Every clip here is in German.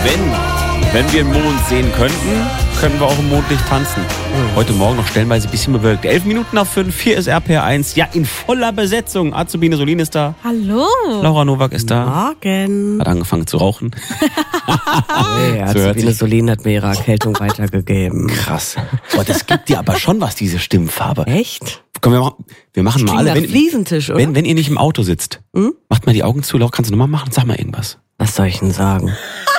Wenn wir den Mond sehen könnten, können wir auch im Mondlicht tanzen. Heute Morgen noch stellenweise ein bisschen bewölkt. 11 Minuten nach 5, hier ist RPR1. Ja, in voller Besetzung. Azubine Solin ist da. Hallo. Laura Nowak ist da. Morgen. Hat angefangen zu rauchen. Hey, Azubine Solin hat mir ihre Erkältung weitergegeben. Krass. Boah, das gibt dir aber schon was, diese Stimmfarbe. Echt? Komm, wir machen mal alle. Wenn, Fliesentisch, oder? Wenn ihr nicht im Auto sitzt, macht mal die Augen zu. Laura, kannst du nochmal machen? Sag mal irgendwas. Was soll ich denn sagen?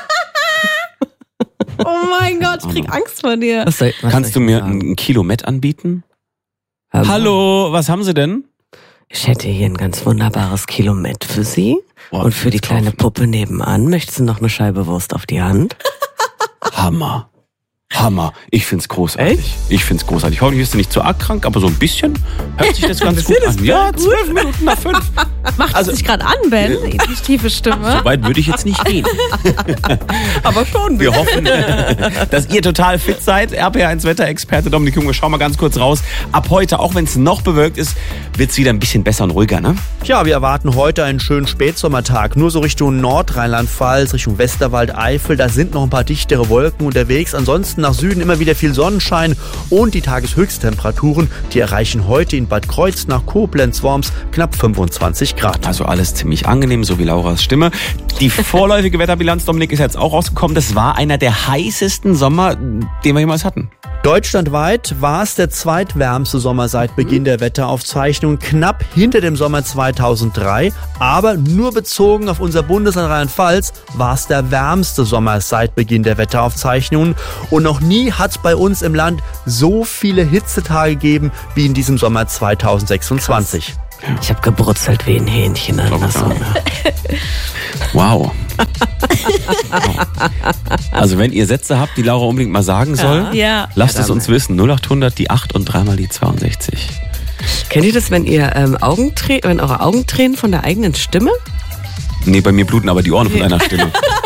Oh mein Gott, ich krieg Angst vor dir. Kannst du mir ein Kilo Met anbieten? Hallo, was haben Sie denn? Ich hätte hier ein ganz wunderbares Kilo Met für Sie. Und für die kleine Puppe nebenan, möchtest du noch eine Scheibe Wurst auf die Hand? Hammer. Ich find's großartig. Echt? Ich find's großartig. Hoffentlich bist du nicht zu arg krank, aber so ein bisschen hört sich das ganz gut an. Ja, 12 Minuten nach 5. Macht es dich gerade an, Ben? Die tiefe Stimme. So weit würde ich jetzt nicht reden. Aber schon. Wir hoffen, dass ihr total fit seid. RPR1 Wetterexperte Dominik Junge, schau mal ganz kurz raus. Ab heute, auch wenn es noch bewölkt ist, wird's wieder ein bisschen besser und ruhiger, ne? Ja, wir erwarten heute einen schönen Spätsommertag. Nur so Richtung Nordrheinland-Pfalz, Richtung Westerwald, Eifel, da sind noch ein paar dichtere Wolken unterwegs. Ansonsten nach Süden immer wieder viel Sonnenschein und die Tageshöchsttemperaturen, die erreichen heute in Bad Kreuznach, Koblenz, Worms knapp 25 Grad. Also alles ziemlich angenehm, so wie Lauras Stimme. Die vorläufige Wetterbilanz, Dominik, ist jetzt auch rausgekommen. Das war einer der heißesten Sommer, den wir jemals hatten. Deutschlandweit war es der zweitwärmste Sommer seit Beginn der Wetteraufzeichnung, knapp hinter dem Sommer 2003. Aber nur bezogen auf unser Bundesland Rheinland-Pfalz war es der wärmste Sommer seit Beginn der Wetteraufzeichnungen. Und noch nie hat es bei uns im Land so viele Hitzetage gegeben wie in diesem Sommer 2026. Ich habe gebrutzelt wie ein Hähnchen an der Sonne. Wow. Also wenn ihr Sätze habt, die Laura unbedingt mal sagen soll, lasst es uns wissen. 0800, die 8 und 3 mal die 62. Kennt ihr das, wenn ihr wenn eure Augen tränen von der eigenen Stimme? Nee, bei mir bluten aber die Ohren von deiner Stimme.